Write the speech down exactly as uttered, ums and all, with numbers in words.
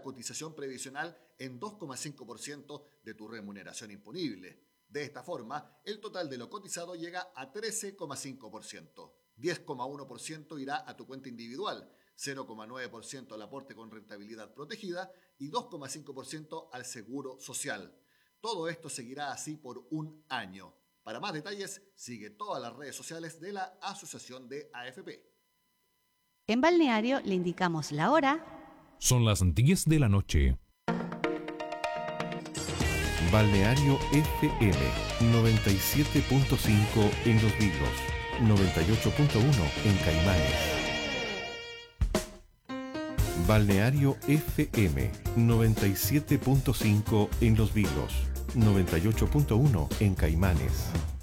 cotización previsional en dos coma cinco por ciento de tu remuneración imponible. De esta forma, el total de lo cotizado llega a trece coma cinco por ciento. diez coma uno por ciento irá a tu cuenta individual, cero coma nueve por ciento al aporte con rentabilidad protegida y dos coma cinco por ciento al seguro social. Todo esto seguirá así por un año. Para más detalles, sigue todas las redes sociales de la Asociación de A F P. En Balneario le indicamos la hora. Son las diez de la noche. Balneario F M noventa y siete punto cinco en Los Vilos, noventa y ocho punto uno en Caimanes. Balneario F M noventa y siete punto cinco en Los Vilos, noventa y ocho punto uno en Caimanes.